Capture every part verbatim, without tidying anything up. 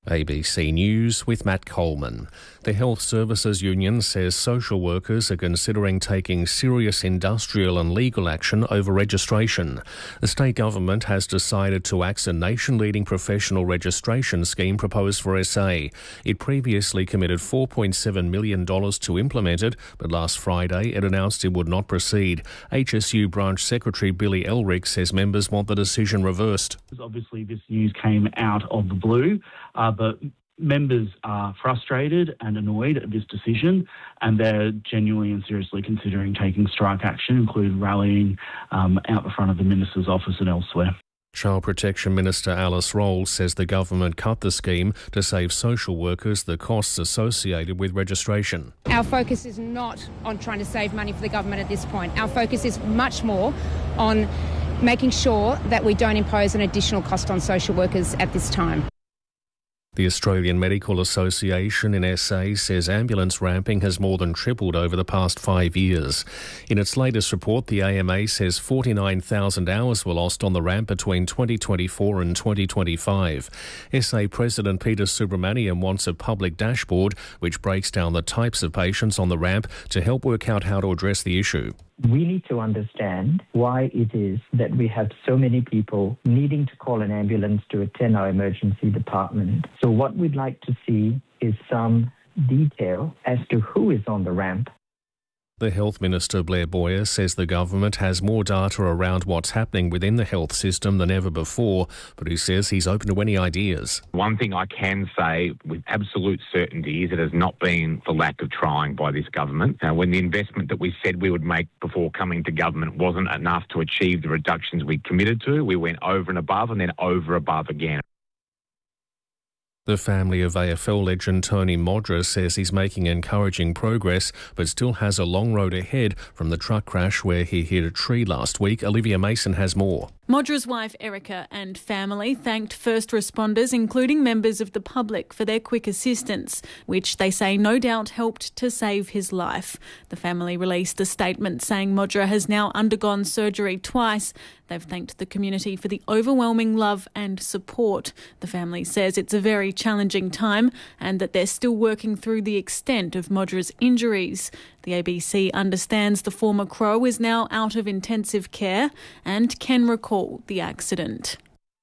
A B C News with Matt Coleman. The Health Services Union says social workers are considering taking serious industrial and legal action over registration. The state government has decided to axe a nation-leading professional registration scheme proposed for S A. It previously committed four point seven million dollars to implement it, but last Friday it announced it would not proceed. H S U Branch Secretary Billy Elrick says members want the decision reversed. Obviously, this news came out of the blue. Uh, but members are frustrated and annoyed at this decision, and they're genuinely and seriously considering taking strike action, including rallying um, out the front of the Minister's office and elsewhere. Child Protection Minister Alice Rolls says the government cut the scheme to save social workers the costs associated with registration. Our focus is not on trying to save money for the government at this point. Our focus is much more on making sure that we don't impose an additional cost on social workers at this time. The Australian Medical Association in S A says ambulance ramping has more than tripled over the past five years. In its latest report, the A M A says forty-nine thousand hours were lost on the ramp between twenty twenty-four and twenty twenty-five. S A President Peter Subramaniam wants a public dashboard which breaks down the types of patients on the ramp to help work out how to address the issue. We need to understand why it is that we have so many people needing to call an ambulance to attend our emergency department. So what we'd like to see is some detail as to who is on the ramp. The Health Minister, Blair Boyer, says the government has more data around what's happening within the health system than ever before, but he says he's open to any ideas. One thing I can say with absolute certainty is it has not been for lack of trying by this government. Uh, when the investment that we said we would make before coming to government wasn't enough to achieve the reductions we committed to, we went over and above and then over above again. The family of A F L legend Tony Modra says he's making encouraging progress but still has a long road ahead from the truck crash where he hit a tree last week. Olivia Mason has more. Modra's wife Erica and family thanked first responders, including members of the public, for their quick assistance, which they say no doubt helped to save his life. The family released a statement saying Modra has now undergone surgery twice. They've thanked the community for the overwhelming love and support. The family says it's a very challenging time and that they're still working through the extent of Modra's injuries. The A B C understands the former Crow is now out of intensive care and can recall the accident.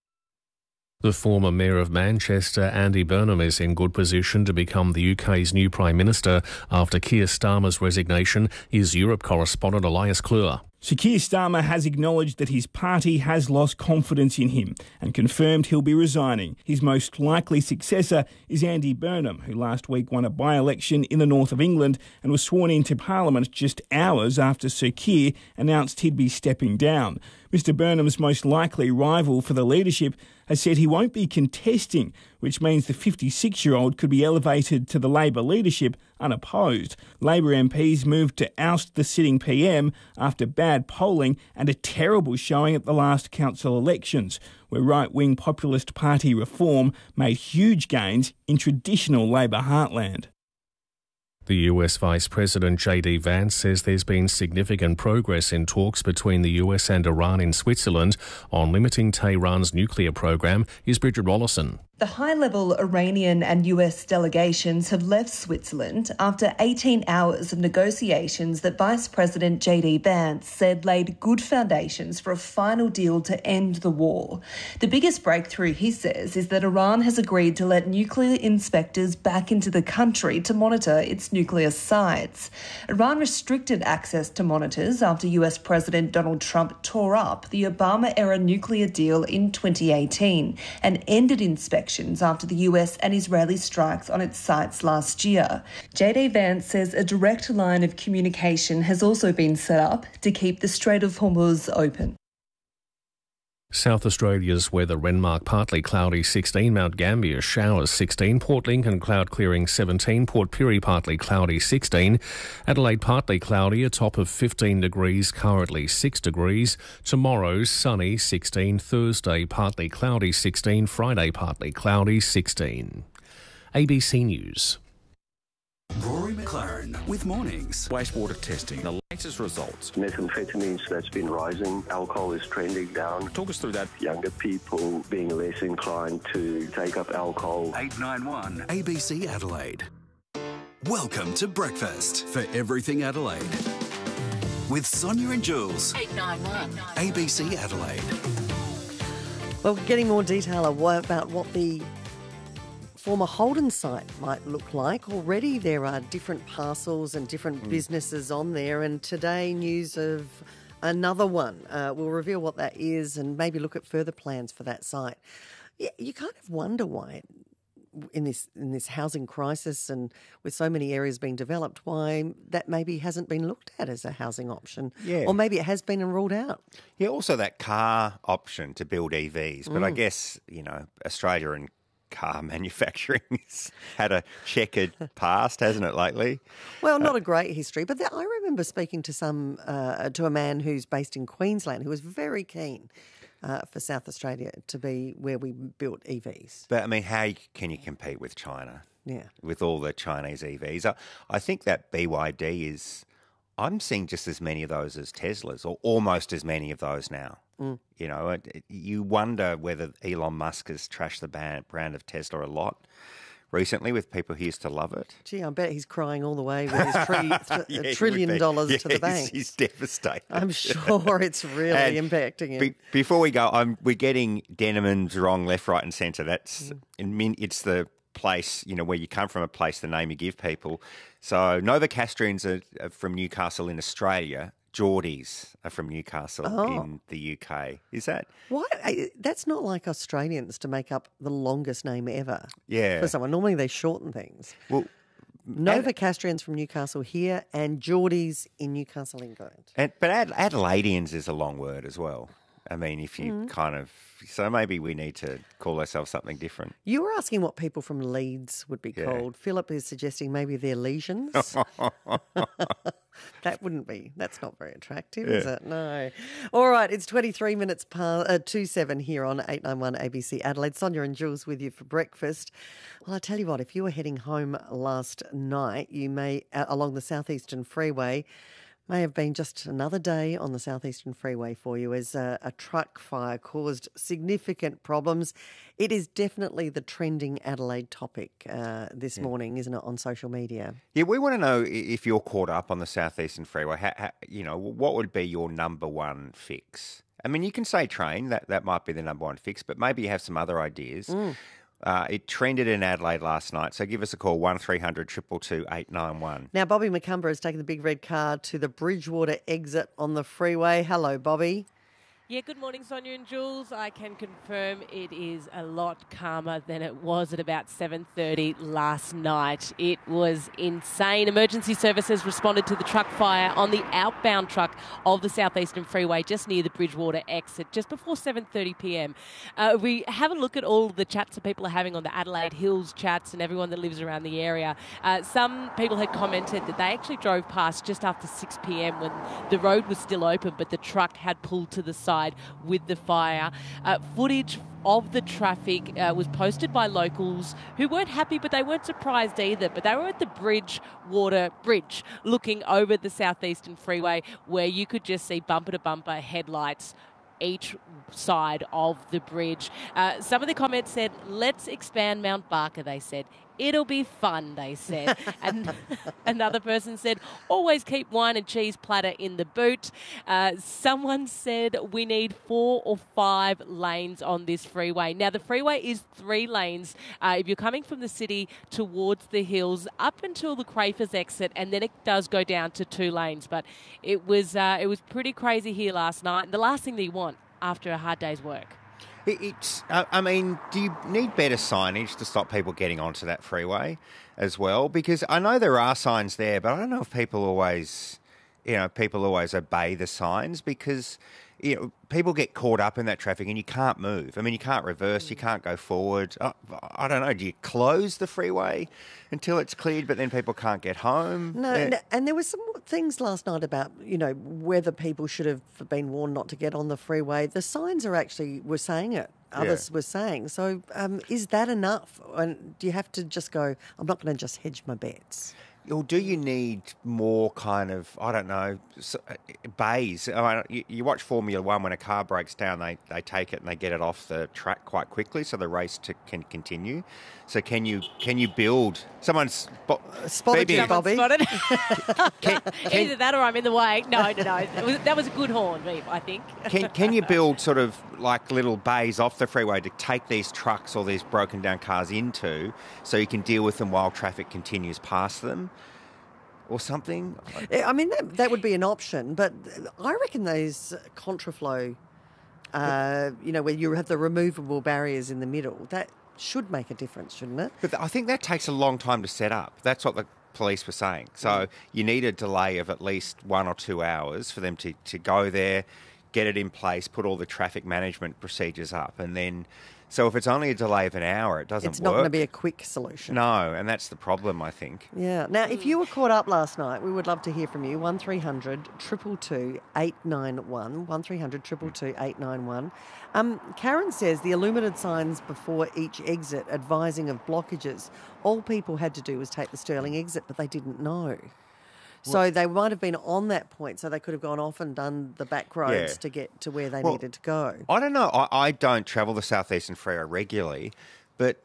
The former Mayor of Manchester, Andy Burnham, is in good position to become the U K's new Prime Minister after Keir Starmer's resignation. His Europe correspondent Elias Clure. Sir Keir Starmer has acknowledged that his party has lost confidence in him and confirmed he'll be resigning. His most likely successor is Andy Burnham, who last week won a by-election in the north of England and was sworn into Parliament just hours after Sir Keir announced he'd be stepping down. Mister Burnham's most likely rival for the leadership has said he won't be contesting, which means the fifty-six-year-old could be elevated to the Labor leadership unopposed. Labor M Ps moved to oust the sitting P M after bad polling and a terrible showing at the last council elections, where right-wing populist party Reform made huge gains in traditional Labor heartland. The U S Vice President J D Vance says there's been significant progress in talks between the U S and Iran in Switzerland on limiting Tehran's nuclear program. Here's Bridget Rollison. The high-level Iranian and U S delegations have left Switzerland after eighteen hours of negotiations that Vice President J D Vance said laid good foundations for a final deal to end the war. The biggest breakthrough, he says, is that Iran has agreed to let nuclear inspectors back into the country to monitor its nuclear sites. Iran restricted access to monitors after U S President Donald Trump tore up the Obama-era nuclear deal in twenty eighteen and ended inspections after the U S and Israeli strikes on its sites last year. J D Vance says a direct line of communication has also been set up to keep the Strait of Hormuz open. South Australia's weather: Renmark partly cloudy sixteen, Mount Gambier showers sixteen, Port Lincoln cloud clearing seventeen, Port Pirie partly cloudy sixteen, Adelaide partly cloudy, a top of fifteen degrees, currently six degrees. Tomorrow sunny sixteen, Thursday partly cloudy sixteen, Friday partly cloudy sixteen. A B C News. Rory McLaren with Mornings. Wastewater testing, the latest results. Methamphetamines, that's been rising. Alcohol is trending down. Talk us through that. Younger people being less inclined to take up alcohol. eight nine one A B C Adelaide. Welcome to Breakfast for Everything Adelaide with Sonia and Jules. eight nine one A B C Adelaide. Well, getting more detail about what the former Holden site might look like. Already there are different parcels and different mm. businesses on there, and today news of another one. Uh, we'll reveal what that is and maybe look at further plans for that site. Yeah, you kind of wonder why in this in this housing crisis and with so many areas being developed, why that maybe hasn't been looked at as a housing option. Yeah. Or maybe it has been and ruled out. Yeah, also that car option to build E Vs. But Mm. I guess, you know, Australia and car manufacturing has had a checkered past, hasn't it, lately? Well, not uh, a great history, but there, I remember speaking to some uh, to a man who's based in Queensland who was very keen uh, for South Australia to be where we built E Vs. But, I mean, how can you compete with China? Yeah. With all the Chinese E Vs? I, I think that B Y D is... I'm seeing just as many of those as Teslas, or almost as many of those now. Mm. You know, it, it, you wonder whether Elon Musk has trashed the brand, brand of Tesla a lot recently with people who used to love it. Gee, I bet he's crying all the way with his tri- th- yeah, trillion dollars yeah, to the bank. He's, he's devastated. I'm sure it's really and impacting him. Be, before we go, I'm, we're getting Denneman's wrong left, right and centre. That's mm. It's the place, you know, where you come from, a place, the name you give people. So Novocastrians are, are from Newcastle in Australia. Geordies are from Newcastle oh. in the U K. Is that? Why? That's not like Australians to make up the longest name ever. Yeah. For someone. Normally they shorten things. Well, Novocastrians from Newcastle here and Geordies in Newcastle, England. And, but Ad, Adelaideans is a long word as well. I mean, if you Mm. kind of... So maybe we need to call ourselves something different. You were asking what people from Leeds would be Yeah. called. Philip is suggesting maybe they're lesions. That wouldn't be, that's not very attractive, is Yeah. it? No. All right, it's twenty-three minutes past, uh, to seven here on eight nine one A B C Adelaide. Sonia and Jules with you for breakfast. Well, I tell you what, if you were heading home last night, you may, uh, along the Southeastern Freeway, may have been just another day on the Southeastern Freeway for you as a, a truck fire caused significant problems. It is definitely the trending Adelaide topic uh, this Yeah. morning, isn't it, on social media? Yeah, we want to know if you're caught up on the Southeastern Freeway. How, how, you know, what would be your number one fix? I mean, you can say train, that, that might be the number one fix, but maybe you have some other ideas. Mm. Uh, it trended in Adelaide last night, so give us a call, one three hundred two two two eight nine one. Now, Bobby McCumber has taken the big red car to the Bridgewater exit on the freeway. Hello, Bobby. Yeah, good morning, Sonia and Jules. I can confirm it is a lot calmer than it was at about seven thirty last night. It was insane. Emergency services responded to the truck fire on the outbound truck of the Southeastern Freeway just near the Bridgewater exit, just before seven thirty p m. Uh, we have a look at all the chats that people are having on the Adelaide Hills chats and everyone that lives around the area. Uh, some people had commented that they actually drove past just after six p m when the road was still open, but the truck had pulled to the side with the fire. Uh, footage of the traffic uh, was posted by locals who weren't happy, but they weren't surprised either. But they were at the Bridgewater Bridge looking over the Southeastern Freeway where you could just see bumper-to-bumper headlights each side of the bridge. Uh, some of the comments said, let's expand Mount Barker, they said. It'll be fun, they said. And another person said, always keep wine and cheese platter in the boot. Uh, someone said we need four or five lanes on this freeway. Now, the freeway is three lanes. Uh, if you're coming from the city towards the hills, up until the Crafers exit, and then it does go down to two lanes. But it was, uh, it was pretty crazy here last night. And the last thing that you want after a hard day's work. It's, uh, I mean, do you need better signage to stop people getting onto that freeway as well? Because I know there are signs there, but I don't know if people always, you know, people always obey the signs because, you know, people get caught up in that traffic and you can't move. I mean, you can't reverse, you can't go forward. I, I don't know, do you close the freeway until it's cleared, but then people can't get home? No, yeah. no, and there were some things last night about, you know, whether people should have been warned not to get on the freeway. The signs are actually, were saying it. Others Yeah. were saying. So um, is that enough? And do you have to just go, I'm not going to just hedge my bets? or do you need more kind of, I don't know, bays? I mean, you, you watch Formula One, when a car breaks down, they, they take it and they get it off the track quite quickly so the race to, can continue. So can you can you build... Someone's... Bo- spotted you, Bobby. Spotted. can, can, Either that or I'm in the way. No, no, no. That was, that was a good horn, Beep, I think. can, can you build sort of like little bays off the freeway to take these trucks or these broken down cars into so you can deal with them while traffic continues past them? Or something? I mean, that, that would be an option, but I reckon those contraflow, uh, you know, where you have the removable barriers in the middle, that should make a difference, shouldn't it? But I think that takes a long time to set up. That's what the police were saying. So mm. you need a delay of at least one or two hours for them to, to go there, get it in place, put all the traffic management procedures up, and then... So if it's only a delay of an hour, it doesn't work. It's not going to be a quick solution. No, and that's the problem, I think. Yeah. Now, if you were caught up last night, we would love to hear from you. one three hundred two two two eight nine one. one three hundred two two two eight nine one. Um, Karen says the illuminated signs before each exit advising of blockages. All people had to do was take the Stirling exit, but they didn't know. So well, they might have been on that point, so they could have gone off and done the back roads yeah. to get to where they well, needed to go. I don't know. I, I don't travel the South Eastern Freeway regularly, but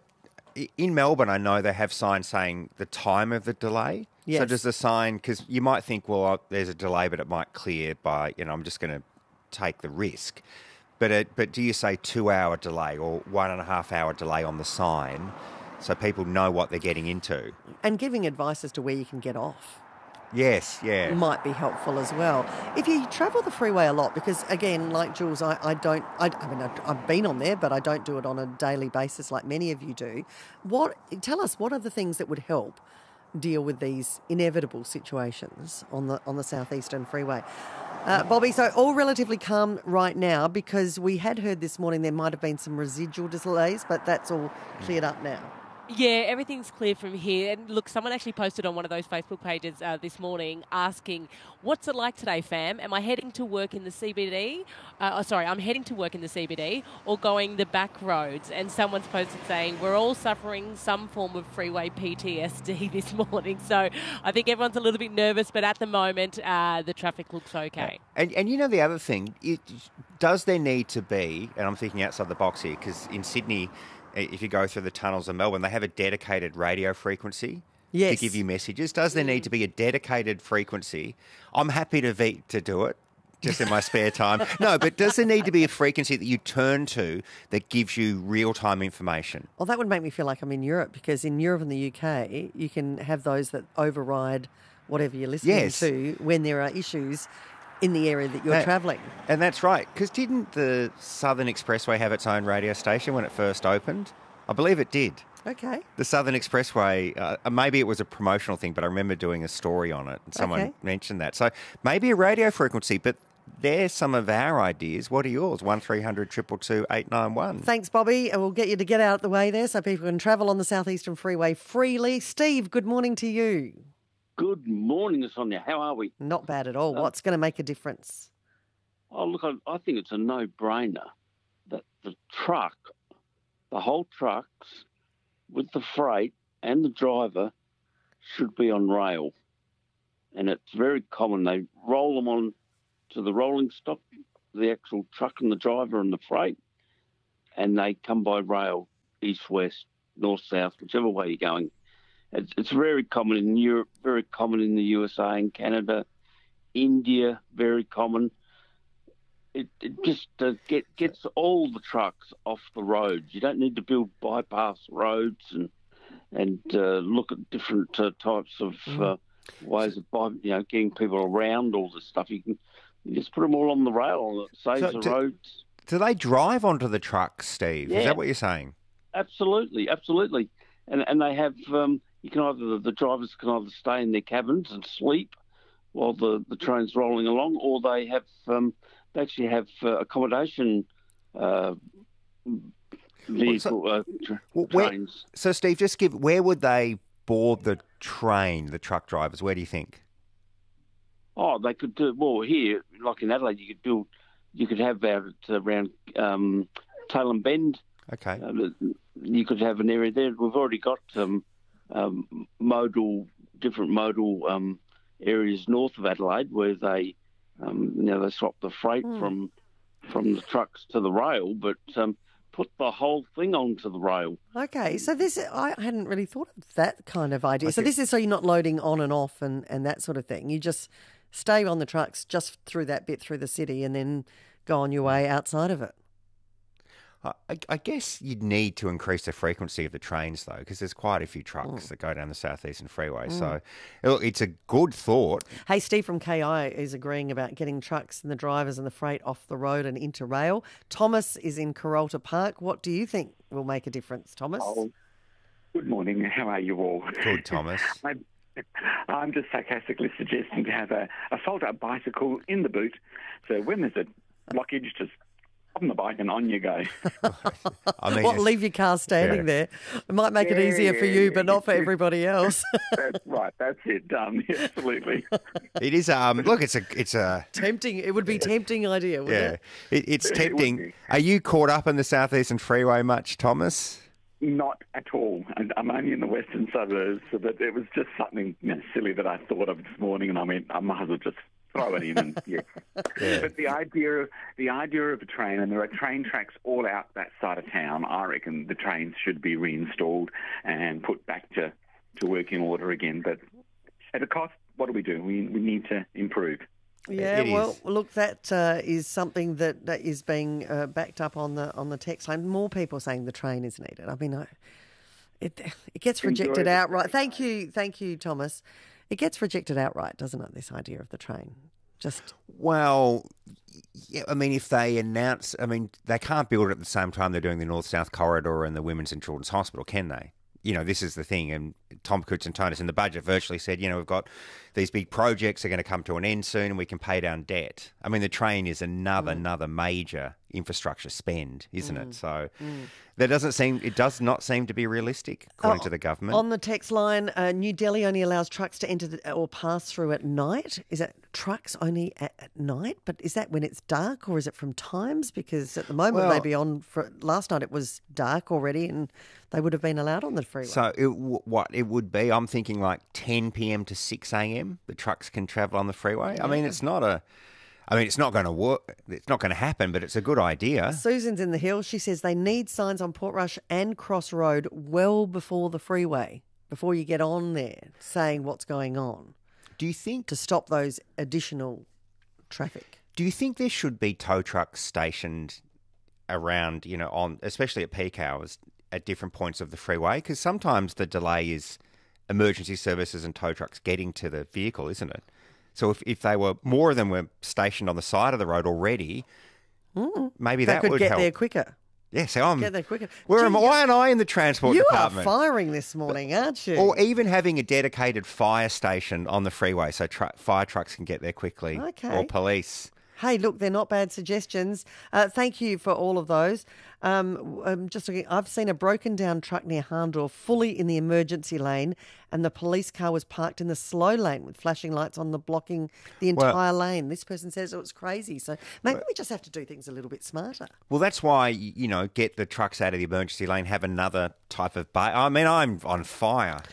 in Melbourne I know they have signs saying the time of the delay. Yes. So does the sign, because you might think, well, there's a delay, but it might clear by, you know, I'm just going to take the risk. But it, but do you say two-hour delay or one-and-a-half-hour delay on the sign so people know what they're getting into? And giving advice as to where you can get off. Yes, yeah. Might be helpful as well. If you travel the freeway a lot, because again, like Jules, I, I don't, I, I mean, I've been on there, but I don't do it on a daily basis like many of you do. What? Tell us, what are the things that would help deal with these inevitable situations on the on the southeastern freeway? Uh, Bobby, so all relatively calm right now, because we had heard this morning there might have been some residual delays, but that's all cleared up now. Yeah, everything's clear from here. And look, someone actually posted on one of those Facebook pages uh, this morning asking, what's it like today, fam? Am I heading to work in the C B D? Uh, oh, sorry, I'm heading to work in the C B D or going the back roads? And someone's posted saying, we're all suffering some form of freeway P T S D this morning. So I think everyone's a little bit nervous, but at the moment, uh, the traffic looks okay. And, and you know the other thing, it, does there need to be, and I'm thinking outside the box here, because in Sydney... if you go through the tunnels of Melbourne, they have a dedicated radio frequency yes. to give you messages. Does there need to be a dedicated frequency? I'm happy to ve- to do it, just in my spare time. No, but does there need to be a frequency that you turn to that gives you real-time information? Well, that would make me feel like I'm in Europe, because in Europe and the U K, you can have those that override whatever you're listening yes. to when there are issues in the area that you're that, travelling. And that's right, because didn't the Southern Expressway have its own radio station when it first opened? I believe it did. Okay. The Southern Expressway, uh, maybe it was a promotional thing, but I remember doing a story on it and someone okay. mentioned that. So maybe a radio frequency, but there's some of our ideas. What are yours? one three hundred two two two eight nine one. Thanks, Bobby. And we'll get you to get out of the way there so people can travel on the South Eastern Freeway freely. Steve, good morning to you. Good morning, Sonia. How are we? Not bad at all. Uh, What's going to make a difference? Oh, look, I, I think it's a no-brainer that the truck, the whole trucks with the freight and the driver should be on rail. And it's very common. They roll them on to the rolling stock, the actual truck and the driver and the freight, and they come by rail, east, west, north, south, whichever way you're going. It's, it's very common in Europe, very common in the U S A and Canada, India, very common. It, it just uh, get, gets all the trucks off the roads. You don't need to build bypass roads and and uh, look at different uh, types of uh, ways of by, you know getting people around all this stuff. You can you just put them all on the rail and it saves so the do, roads. Do they drive onto the trucks, Steve? Yeah. Is that what you're saying? Absolutely, absolutely. And and they have um, you can either the drivers can either stay in their cabins and sleep while the, the train's rolling along, or they have um, they actually have uh, accommodation uh, vehicle uh, tra- well, where, trains. So, Steve, just give where would they board the train? The truck drivers, where do you think? Oh, they could do well here, like in Adelaide. You could build, you could have out at around um, Tailem Bend. Okay. Uh, you could have an area there. We've already got um, um, modal different modal um, areas north of Adelaide where they, um, you know, they swap the freight mm. from from the trucks to the rail, but um, put the whole thing onto the rail. Okay, so this I hadn't really thought of that kind of idea. So this is so you're not loading on and off and, and that sort of thing. You just stay on the trucks just through that bit through the city and then go on your way outside of it. I, I guess you'd need to increase the frequency of the trains, though, because there's quite a few trucks mm. that go down the South Eastern Freeway. Mm. So, look, it's a good thought. Hey, Steve from K I is agreeing about getting trucks and the drivers and the freight off the road and into rail. Thomas is in Karolta Park. What do you think will make a difference, Thomas? Oh, good morning. How are you all? Good, Thomas. I, I'm just sarcastically suggesting to have a, a fold-up bicycle in the boot, so when there's a blockage, just on the bike and on you go. I mean, what, leave your car standing yeah. there? It might make yeah, it easier for you, but not for everybody else. That's right. That's it. Done. Absolutely. It is. Um. Look, it's a. It's a tempting. It would be a tempting idea, wouldn't yeah. it? it it's tempting. It Are you caught up in the South Eastern Freeway much, Thomas? Not at all. And I'm only in the western suburbs, so but it was just something you know, silly that I thought of this morning, and I mean, I might as well just throw it in. And yeah. yeah. But the idea of the idea of a train, and there are train tracks all out that side of town. I reckon the trains should be reinstalled and put back to, to working order again. But at a cost, what do we do? We we need to improve. Yeah, it well, is. look, that uh, is something that, that is being uh, backed up on the on the text line. More people saying the train is needed. I mean, I, it it gets rejected outright. Thank you, thank you, Thomas. It gets rejected outright, doesn't it? This idea of the train, just well, yeah. I mean, if they announce, I mean, they can't build it at the same time they're doing the North-South Corridor and the Women's and Children's Hospital, can they? You know, this is the thing, and Tom Koutsantonis in the budget virtually said, you know, we've got these big projects are going to come to an end soon and we can pay down debt. I mean, the train is another, mm. another major infrastructure spend, isn't mm. it? So mm. that doesn't seem, it does not seem to be realistic, according oh, to the government. On the text line, uh, New Delhi only allows trucks to enter the, or pass through at night. Is that trucks only at, at night? But is that when it's dark, or is it from times? Because at the moment, well, they'd be on, for, last night it was dark already and they would have been allowed on the freeway. So it, what it would be, I'm thinking like ten p.m. to six a.m. the trucks can travel on the freeway. Yeah. I mean, it's not a... I mean, it's not going to work. It's not going to happen, but it's a good idea. Susan's in the Hills. She says they need signs on Portrush and Cross Road well before the freeway, before you get on there, saying what's going on. Do you think... To stop those additional traffic. Do you think there should be tow trucks stationed around, you know, on, especially at peak hours, at different points of the freeway? Because sometimes the delay is emergency services and tow trucks getting to the vehicle, isn't it? So if, if they were, more of them were stationed on the side of the road already, mm. maybe they that could would get help. there quicker. Yeah, so I'm... Get there quicker. Where am, why am I in the transport you department? You are firing this morning, aren't you? Or even having a dedicated fire station on the freeway so tr- fire trucks can get there quickly. Okay. Or police. Hey, look, they're not bad suggestions. Uh, thank you for all of those. Um, I'm just looking. I've seen a broken down truck near Harndorf, fully in the emergency lane, and the police car was parked in the slow lane with flashing lights on the blocking the entire well, lane. This person says it was crazy. So maybe well, we just have to do things a little bit smarter. Well, that's why, you know, get the trucks out of the emergency lane, have another type of... Ba- I mean, I'm on fire.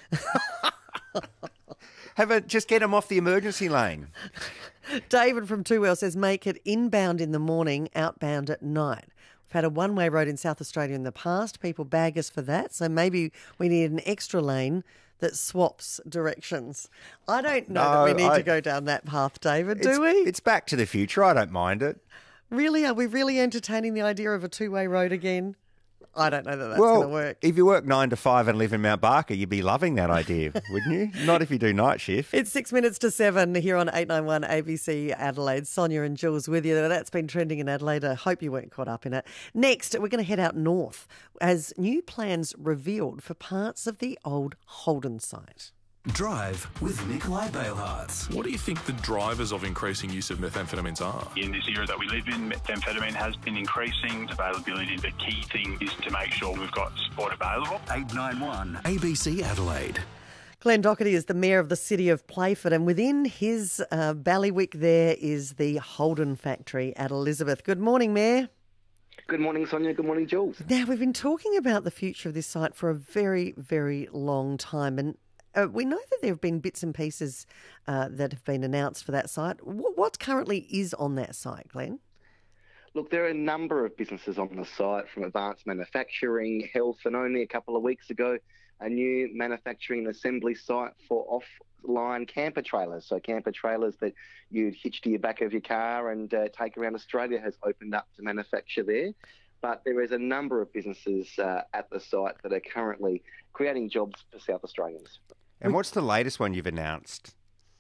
Have a, just get them off the emergency lane. David from Two Well says make it inbound in the morning, outbound at night. We've had a one-way road in South Australia in the past. People bag us for that. So maybe we need an extra lane that swaps directions. I don't know no, that we need I, to go down that path, David, do we? It's Back to the Future. I don't mind it. Really? Are we really entertaining the idea of a two-way road again? I don't know that that's well, going to work. If you work nine to five and live in Mount Barker, you'd be loving that idea, wouldn't you? Not if you do night shift. It's six minutes to seven here on eight ninety-one A B C Adelaide. Sonia and Jules with you. That's been trending in Adelaide. I hope you weren't caught up in it. Next, we're going to head out north as new plans revealed for parts of the old Holden site. Drive with Nikolai Bailhartz. What do you think the drivers of increasing use of methamphetamines are? In this era that we live in, methamphetamine has been increasing. Availability, the key thing is to make sure we've got support available. eight ninety-one A B C Adelaide. Glenn Doherty is the Mayor of the City of Playford, and within his uh, bailiwick there is the Holden factory at Elizabeth. Good morning, Mayor. Good morning, Sonia. Good morning, Jules. Now, we've been talking about the future of this site for a very, very long time, and Uh, we know that there have been bits and pieces uh, that have been announced for that site. What, what currently is on that site, Glenn? Look, there are a number of businesses on the site, from advanced manufacturing, health, and only a couple of weeks ago, a new manufacturing and assembly site for offline camper trailers. So camper trailers that you'd hitch to your back of your car and uh, take around Australia has opened up to manufacture there. But there is a number of businesses uh, at the site that are currently creating jobs for South Australians. And what's the latest one you've announced?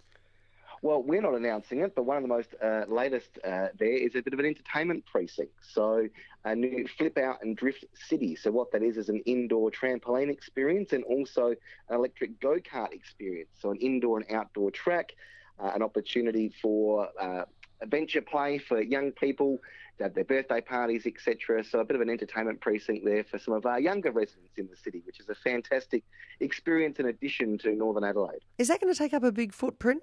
Well, we're not announcing it, but one of the most uh, latest uh, there is a bit of an entertainment precinct. So a new Flip Out and Drift City. So what that is is an indoor trampoline experience and also an electric go-kart experience. So an indoor and outdoor track, uh, an opportunity for uh, adventure play for young people to have their birthday parties, et cetera. So a bit of an entertainment precinct there for some of our younger residents in the city, which is a fantastic experience in addition to Northern Adelaide. Is that going to take up a big footprint?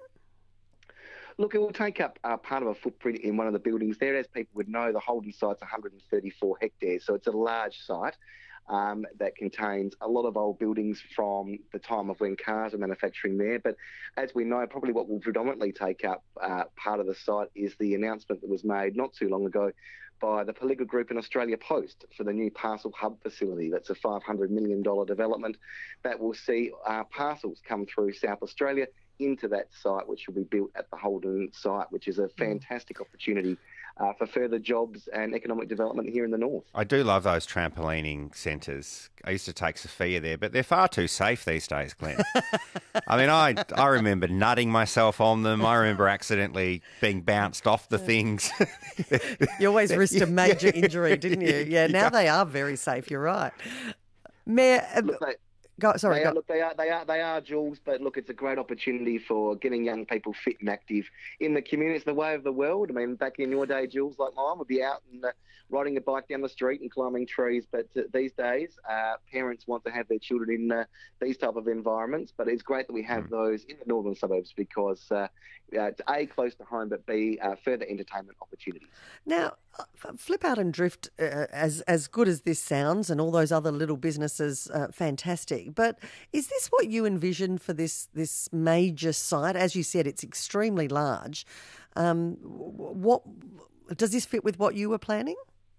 Look, it will take up uh, part of a footprint in one of the buildings there. As people would know, the Holden site's one hundred thirty-four hectares, so it's a large site um, that contains a lot of old buildings from the time of when cars were manufacturing there. But as we know, probably what will predominantly take up uh, part of the site is the announcement that was made not too long ago by the Pelligra Group and Australia Post for the new parcel hub facility. That's a five hundred million dollars development that will see uh, parcels come through South Australia into that site, which will be built at the Holden site, which is a fantastic opportunity uh, for further jobs and economic development here in the north. I do love those trampolining centres. I used to take Sophia there, but they're far too safe these days, Glenn. I mean, I I remember nutting myself on them. I remember accidentally being bounced off the things. You always risked a major injury, didn't you? Yeah, now Yeah. they are very safe, you're right. Mayor... uh, Look, they, Go, sorry, they go. are, look, they are, they are, they are, Jules. But look, it's a great opportunity for getting young people fit and active in the community. It's the way of the world. I mean, back in your day, Jules, like mine, would be out and uh, riding a bike down the street and climbing trees. But uh, these days, uh, parents want to have their children in uh, these type of environments. But it's great that we have mm. those in the northern suburbs because uh, uh, it's A, close to home, but B, uh, further entertainment opportunities. Now, Flip Out and Drift, uh, as as good as this sounds, and all those other little businesses, uh, fantastic. But is this what you envision for this this major site? As you said, it's extremely large. Um, what does this fit with what you were planning?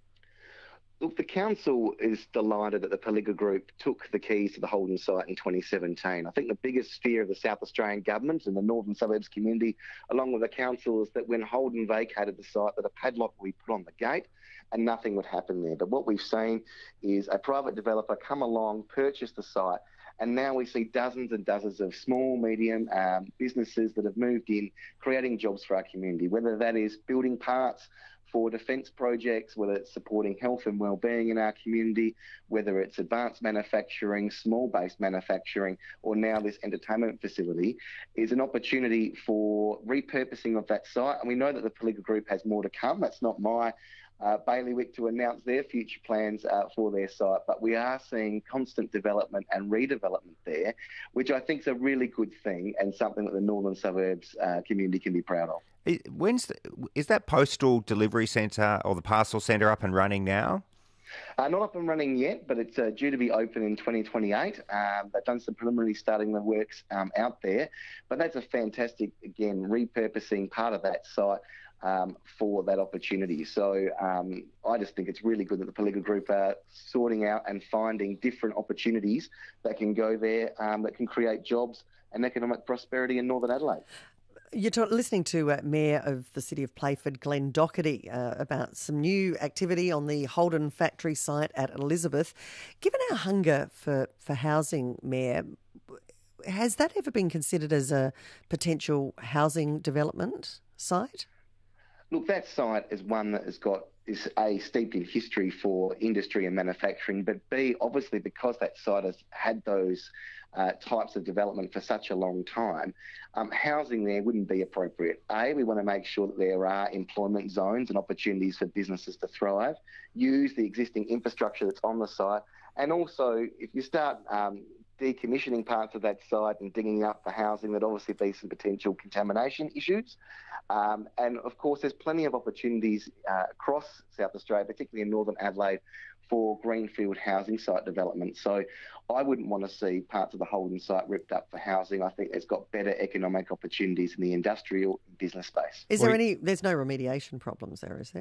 Look, the council is delighted that the Pelligra Group took the keys to the Holden site in twenty seventeen. I think the biggest fear of the South Australian government and the northern suburbs community, along with the council, is that when Holden vacated the site, that a padlock would be put on the gate and nothing would happen there. But what we've seen is a private developer come along, purchase the site, and now we see dozens and dozens of small, medium um, businesses that have moved in, creating jobs for our community, whether that is building parts for defence projects, whether it's supporting health and wellbeing in our community, whether it's advanced manufacturing, small-based manufacturing, or now this entertainment facility, is an opportunity for repurposing of that site. And we know that the Pelligra Group has more to come. That's not my uh, bailiwick to announce their future plans uh, for their site, but we are seeing constant development and redevelopment there, which I think is a really good thing and something that the northern suburbs uh, community can be proud of. When's the, is that postal delivery centre or the parcel centre up and running now? Uh, not up and running yet, but it's uh, due to be open in twenty twenty-eight. Um, they've done some preliminary starting the works um, out there, but that's a fantastic, again, repurposing part of that site um, for that opportunity. So um, I just think it's really good that the Pelligra Group are sorting out and finding different opportunities that can go there um, that can create jobs and economic prosperity in Northern Adelaide. You're ta- listening to uh, Mayor of the City of Playford, Glenn Docherty, uh, about some new activity on the Holden factory site at Elizabeth. Given our hunger for, for housing, Mayor, has that ever been considered as a potential housing development site? Look, that site is one that has got is A, steeped in history for industry and manufacturing, but B, obviously because that site has had those uh, types of development for such a long time, um, housing there wouldn't be appropriate. A, we want to make sure that there are employment zones and opportunities for businesses to thrive, use the existing infrastructure that's on the site, and also if you start um, decommissioning parts of that site and digging up for housing, there'd obviously be some potential contamination issues. Um, and of course, there's plenty of opportunities uh, across South Australia, particularly in Northern Adelaide, for greenfield housing site development. So I wouldn't want to see parts of the Holden site ripped up for housing. I think it's got better economic opportunities in the industrial business space. Is there any, there's no remediation problems there, is there?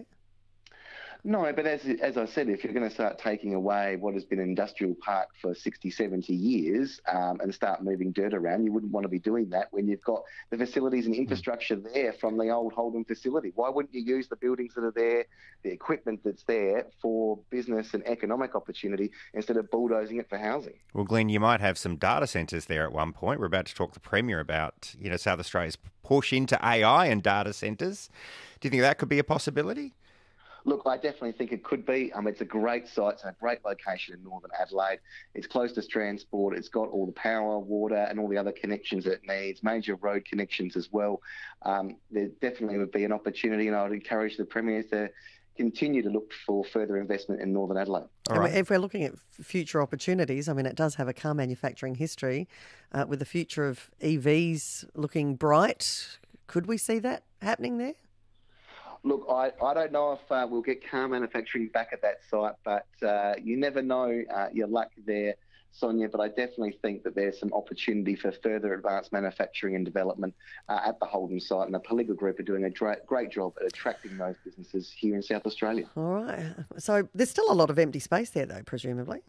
No, but as as I said, if you're going to start taking away what has been an industrial park for sixty, seventy years um, and start moving dirt around, you wouldn't want to be doing that when you've got the facilities and infrastructure there from the old Holden facility. Why wouldn't you use the buildings that are there, the equipment that's there for business and economic opportunity instead of bulldozing it for housing? Well, Glenn, you might have some data centres there at one point. We're about to talk to the Premier about, you know, South Australia's push into A I and data centres. Do you think that could be a possibility? Look, I definitely think it could be. Um, it's a great site. It's a great location in northern Adelaide. It's close to transport. It's got all the power, water and all the other connections it needs, major road connections as well. Um, there definitely would be an opportunity, and I would encourage the Premier to continue to look for further investment in northern Adelaide. All right. If we're looking at future opportunities, I mean, it does have a car manufacturing history. Uh, with the future of E Vs looking bright, could we see that happening there? Look, I, I don't know if uh, we'll get car manufacturing back at that site, but uh, you never know uh, your luck there, Sonia. But I definitely think that there's some opportunity for further advanced manufacturing and development uh, at the Holden site, and the Pelligra Group are doing a dra- great job at attracting those businesses here in South Australia. All right. So there's still a lot of empty space there, though, presumably.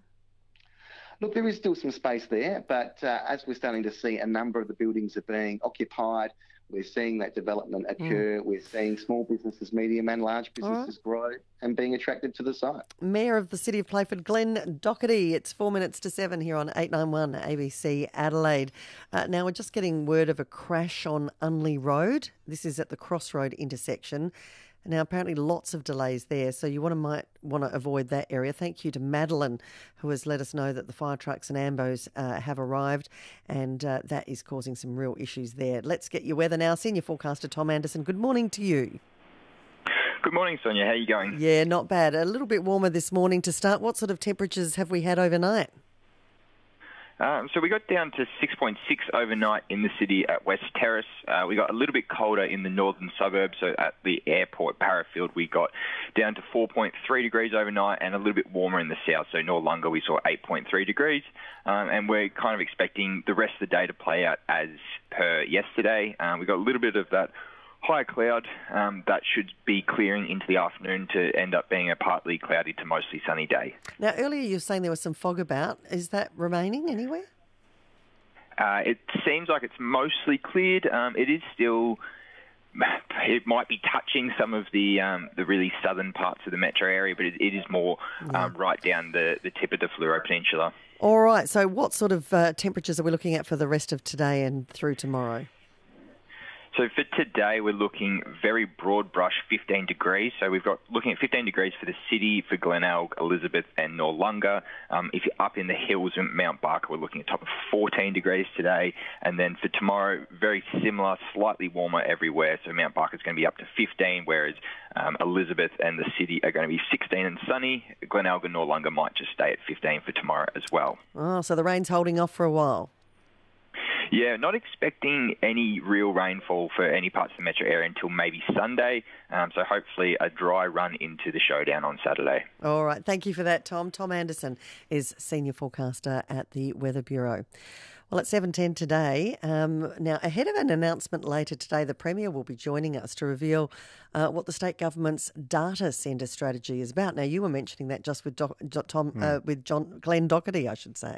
Look, there is still some space there, but uh, as we're starting to see, a number of the buildings are being occupied. We're seeing that development occur. Mm. We're seeing small businesses, medium and large businesses right. grow and being attracted to the site. Mayor of the City of Playford, Glenn Doherty. It's four minutes to seven here on eight ninety-one A B C Adelaide. Uh, now, we're just getting word of a crash on Unley Road. This is at the Crossroad intersection. Now, apparently lots of delays there, so you want to might want to avoid that area. Thank you to Madeline, who has let us know that the fire trucks and ambos uh, have arrived, and uh, that is causing some real issues there. Let's get your weather now. Senior forecaster Tom Anderson, good morning to you. Good morning, Sonia. How are you going? Yeah, not bad. A little bit warmer this morning to start. What sort of temperatures have we had overnight? Um, so we got down to six point six overnight in the city at West Terrace. Uh, we got a little bit colder in the northern suburbs. So at the airport, Barrafield, we got down to four point three degrees overnight, and a little bit warmer in the south. So Noarlunga, we saw eight point three degrees. Um, and we're kind of expecting the rest of the day to play out as per yesterday. Um, we got a little bit of that high cloud um, that should be clearing into the afternoon to end up being a partly cloudy to mostly sunny day. Now, earlier you were saying there was some fog about. Is that remaining anywhere? Uh, it seems like it's mostly cleared. Um, it is still... It might be touching some of the um, the really southern parts of the metro area, but it, it is more yeah. um, right down the, the tip of the Fleurieu Peninsula. All right. So what sort of uh, temperatures are we looking at for the rest of today and through tomorrow? So for today, we're looking very broad brush, fifteen degrees. So we've got looking at fifteen degrees for the city, for Glenelg, Elizabeth and Noarlunga. Um, if you're up in the hills in Mount Barker, we're looking at top of fourteen degrees today. And then for tomorrow, very similar, slightly warmer everywhere. So Mount Barker is going to be up to fifteen, whereas um, Elizabeth and the city are going to be sixteen and sunny. Glenelg and Noarlunga might just stay at fifteen for tomorrow as well. Oh, so the rain's holding off for a while. Yeah, not expecting any real rainfall for any parts of the metro area until maybe Sunday. Um, so hopefully a dry run into the showdown on Saturday. All right. Thank you for that, Tom. Tom Anderson is Senior Forecaster at the Weather Bureau. Well, at seven ten today, um, now ahead of an announcement later today, the Premier will be joining us to reveal uh, what the state government's data centre strategy is about. Now, you were mentioning that just with Doc, Tom, mm. uh, with John Glenn Doherty, I should say.